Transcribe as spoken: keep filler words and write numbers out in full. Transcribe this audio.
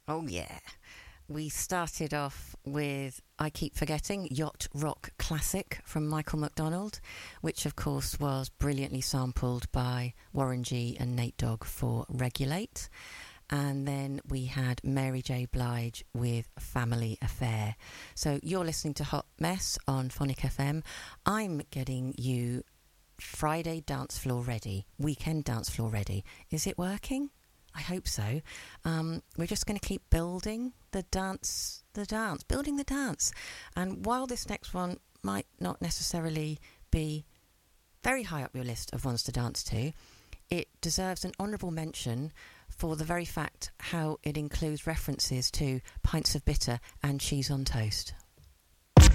Oh, yeah. We started off with I Keep Forgetting, Yacht Rock Classic from Michael McDonald, which of course was brilliantly sampled by Warren G and Nate Dogg for Regulate. And then we had Mary J. Blige with Family Affair. So you're listening to Hot Mess on Phonic F M. I'm getting you Friday dance floor ready, weekend dance floor ready. Is it working? I hope so. Um, we're just going to keep building the dance, the dance, building the dance. And while this next one might not necessarily be very high up your list of ones to dance to, it deserves an honourable mention for the very fact how it includes references to pints of bitter and cheese on toast.